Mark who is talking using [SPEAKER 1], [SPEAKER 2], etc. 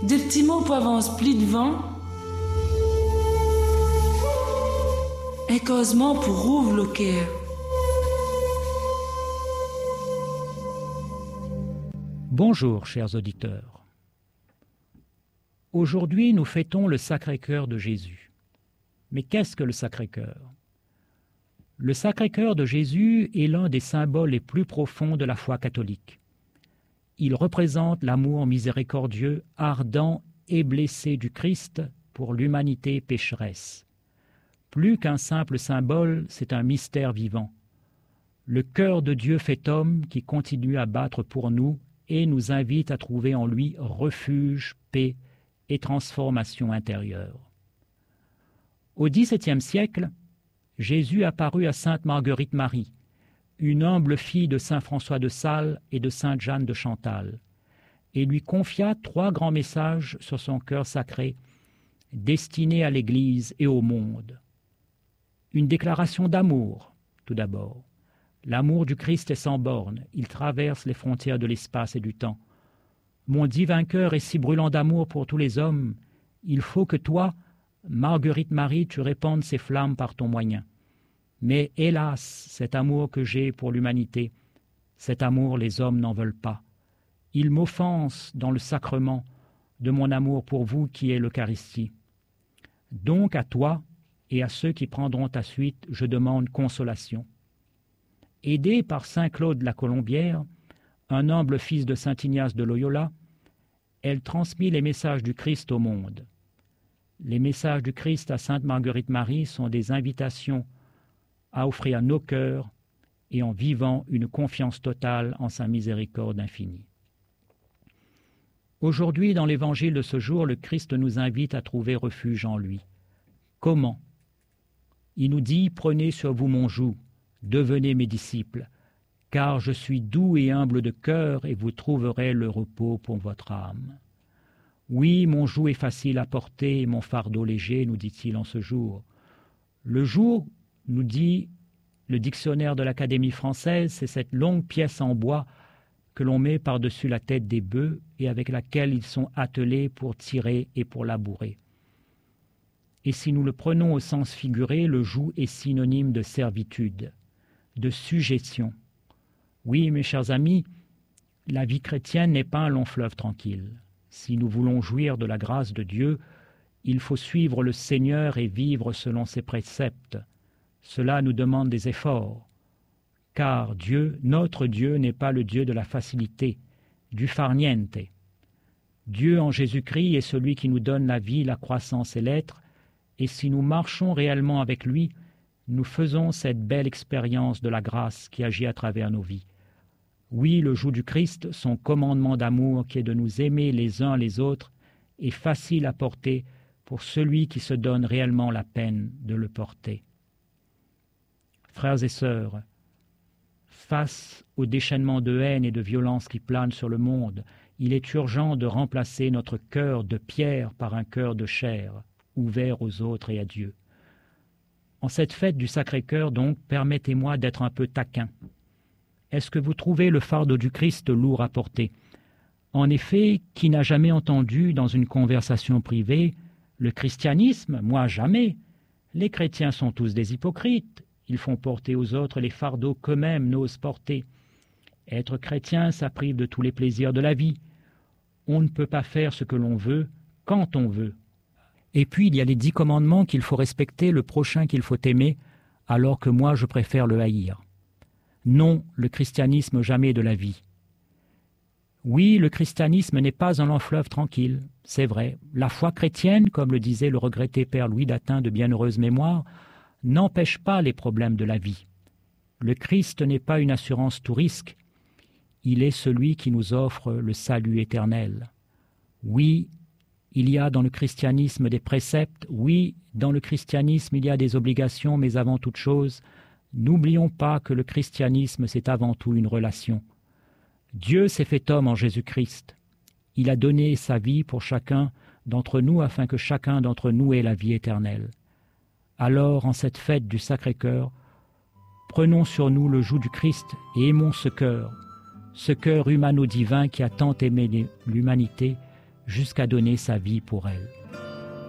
[SPEAKER 1] Des petits mots pour avance pli devant. Et causement pour rouvre le cœur.
[SPEAKER 2] Bonjour, chers auditeurs. Aujourd'hui, nous fêtons le Sacré-Cœur de Jésus. Mais qu'est-ce que le Sacré-Cœur ? Le Sacré-Cœur de Jésus est l'un des symboles les plus profonds de la foi catholique. Il représente l'amour miséricordieux, ardent et blessé du Christ pour l'humanité pécheresse. Plus qu'un simple symbole, c'est un mystère vivant. Le cœur de Dieu fait homme qui continue à battre pour nous et nous invite à trouver en lui refuge, paix et transformation intérieure. Au XVIIe siècle, Jésus apparut à sainte Marguerite Marie, une humble fille de saint François de Sales et de sainte Jeanne de Chantal, et lui confia 3 grands messages sur son cœur sacré, destinés à l'Église et au monde. Une déclaration d'amour, tout d'abord. L'amour du Christ est sans borne, il traverse les frontières de l'espace et du temps. Mon divin cœur est si brûlant d'amour pour tous les hommes, il faut que toi, Marguerite Marie, tu répandes ces flammes par ton moyen. Mais hélas, cet amour que j'ai pour l'humanité, cet amour les hommes n'en veulent pas. Ils m'offensent dans le sacrement de mon amour pour vous qui est l'Eucharistie. Donc à toi et à ceux qui prendront ta suite, je demande consolation. Aidé par saint Claude la Colombière, un humble fils de saint Ignace de Loyola, elle transmit les messages du Christ au monde. Les messages du Christ à sainte Marguerite Marie sont des invitations à offrir nos cœurs et en vivant une confiance totale en sa miséricorde infinie. Aujourd'hui, dans l'évangile de ce jour, le Christ nous invite à trouver refuge en lui. Comment ? Il nous dit « Prenez sur vous mon joug, devenez mes disciples, car je suis doux et humble de cœur et vous trouverez le repos pour votre âme. » Oui, mon joug est facile à porter et mon fardeau léger, nous dit-il en ce jour. Le joug, nous dit le dictionnaire de l'Académie française, c'est cette longue pièce en bois que l'on met par-dessus la tête des bœufs et avec laquelle ils sont attelés pour tirer et pour labourer. Et si nous le prenons au sens figuré, le joug est synonyme de servitude, de sujétion. Oui, mes chers amis, la vie chrétienne n'est pas un long fleuve tranquille. Si nous voulons jouir de la grâce de Dieu, il faut suivre le Seigneur et vivre selon ses préceptes. Cela nous demande des efforts, car Dieu, notre Dieu, n'est pas le Dieu de la facilité, du far niente. Dieu en Jésus-Christ est celui qui nous donne la vie, la croissance et l'être, et si nous marchons réellement avec lui, nous faisons cette belle expérience de la grâce qui agit à travers nos vies. Oui, le joug du Christ, son commandement d'amour qui est de nous aimer les uns les autres, est facile à porter pour celui qui se donne réellement la peine de le porter. Frères et sœurs, face au déchaînement de haine et de violence qui plane sur le monde, il est urgent de remplacer notre cœur de pierre par un cœur de chair, ouvert aux autres et à Dieu. En cette fête du Sacré-Cœur, donc, permettez-moi d'être un peu taquin. Est-ce que vous trouvez le fardeau du Christ lourd à porter ? En effet, qui n'a jamais entendu dans une conversation privée « Le christianisme, moi jamais. Les chrétiens sont tous des hypocrites. Ils font porter aux autres les fardeaux qu'eux-mêmes n'osent porter. Être chrétien, ça prive de tous les plaisirs de la vie. On ne peut pas faire ce que l'on veut, quand on veut. Et puis, il y a les 10 commandements qu'il faut respecter, le prochain qu'il faut aimer, alors que moi, je préfère le haïr. Non, le christianisme jamais de la vie. Oui, le christianisme n'est pas un long fleuve tranquille, c'est vrai. La foi chrétienne, comme le disait le regretté père Louis d'Atin de bienheureuse mémoire, n'empêche pas les problèmes de la vie. Le Christ n'est pas une assurance tout risque, il est celui qui nous offre le salut éternel. Oui, il y a dans le christianisme des préceptes, oui, dans le christianisme il y a des obligations, mais avant toute chose, n'oublions pas que le christianisme, c'est avant tout une relation. Dieu s'est fait homme en Jésus-Christ. Il a donné sa vie pour chacun d'entre nous afin que chacun d'entre nous ait la vie éternelle. Alors, en cette fête du Sacré-Cœur, prenons sur nous le joug du Christ et aimons ce cœur humano-divin qui a tant aimé l'humanité jusqu'à donner sa vie pour elle.